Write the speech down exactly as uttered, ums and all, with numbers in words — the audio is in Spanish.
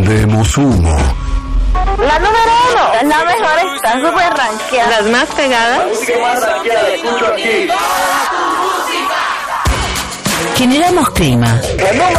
Vendemos humo. La número uno es la mejor, está súper rankeada. Las más pegadas. La música más rankeada, escucho aquí. Generamos clima.